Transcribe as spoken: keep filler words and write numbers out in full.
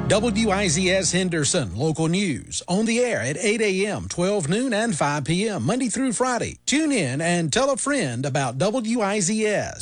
W I Z S Henderson Local News on the air at eight a.m., twelve noon, and five p.m. Monday through Friday. Tune in and tell a friend about W I Z S.